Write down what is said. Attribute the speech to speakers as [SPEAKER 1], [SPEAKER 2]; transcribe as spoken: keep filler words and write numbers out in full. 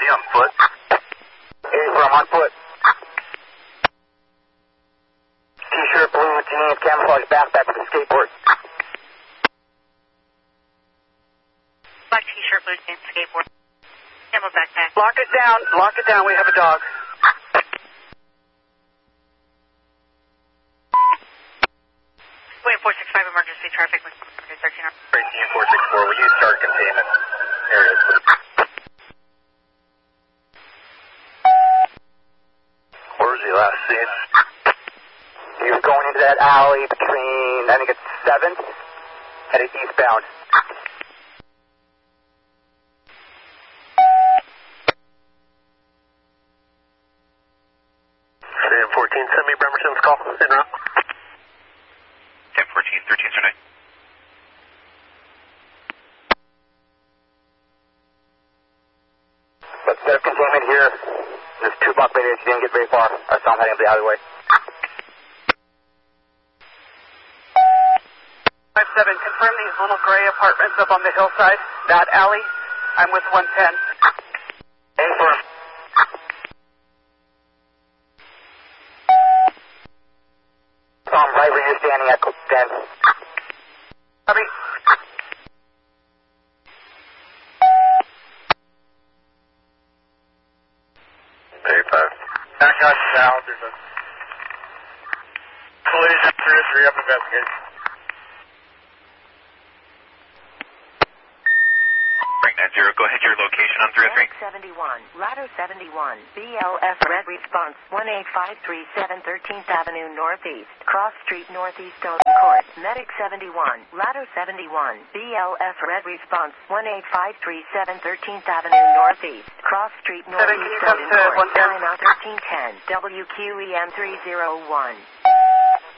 [SPEAKER 1] he on foot?
[SPEAKER 2] eighty-four, I'm on foot. T-shirt, blue jeans, camouflage backpack with a skateboard.
[SPEAKER 3] Black T-shirt, blue jeans, skateboard. Camo backpack.
[SPEAKER 2] Lock it down, lock it down, we have a dog.
[SPEAKER 3] Wait, four six five emergency traffic with thirteen.
[SPEAKER 1] eighteen four six four, will you start containment areas? Where was he last seen?
[SPEAKER 2] He was going into that alley between, I think it's seventh, headed eastbound.
[SPEAKER 1] ten fourteen, send me Bremerson's call, en route.
[SPEAKER 4] ten fourteen, thirteen oh nine.
[SPEAKER 2] Let's set up containment here. There's two block radius, you didn't get very far. I saw him heading up the alleyway.
[SPEAKER 5] five seven, confirm these little gray apartments up on the hillside. That alley, I'm with one ten.
[SPEAKER 2] eighty-four. Saw him right where you're standing at ten.
[SPEAKER 5] Copy.
[SPEAKER 1] eighty-five. Back out south, there's a collision, three oh three up investigation.
[SPEAKER 4] Break nine zero, go ahead your location on three oh three.
[SPEAKER 6] seventy-one, Ladder seventy-one, B L F Red Response one eight five three seven thirteenth Avenue Northeast, Cross Street Northeast Open Court, Medic seventy-one, Ladder seventy-one, B L F Red Response one eight five three seven thirteenth Avenue Northeast, Cross Street Northeast Open Court, China thirteen ten, W Q E M three oh one.